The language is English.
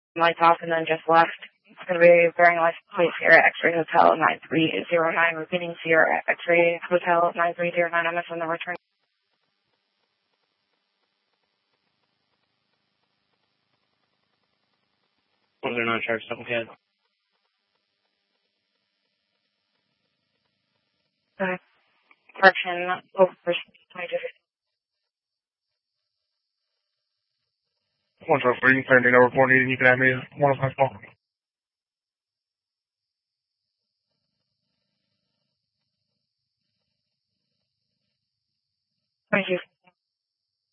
lights off and then just left. It's going to be bearing license plate Sierra X-Ray Hotel 9309, repeating Sierra X-Ray Hotel 9309. I'm on the return. Was there not charged up ahead? Correction, over 22. 104, you can turn it over 4 needed, you can have me 105 call. Thank you.